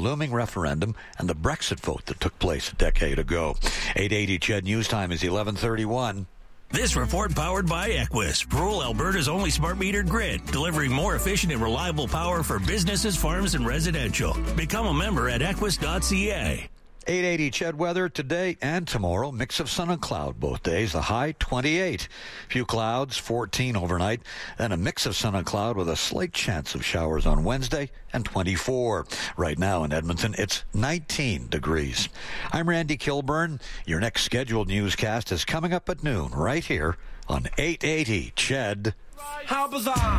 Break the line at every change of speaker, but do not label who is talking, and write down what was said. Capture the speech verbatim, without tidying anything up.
looming referendum and the Brexit vote that took place a decade ago. eight eighty C H E D News Time is eleven thirty-one.
This report powered by Equus, rural Alberta's only smart metered grid, delivering more efficient and reliable power for businesses, farms, and residential. Become a member at equus dot c a.
eight eighty C H E D weather today and tomorrow. Mix of sun and cloud both days. The high twenty-eight. Few clouds, fourteen overnight. Then a mix of sun and cloud with a slight chance of showers on Wednesday and twenty-four. Right now in Edmonton, it's nineteen degrees. I'm Randy Kilburn. Your next scheduled newscast is coming up at noon right here on eight eighty C H E D.
How bizarre.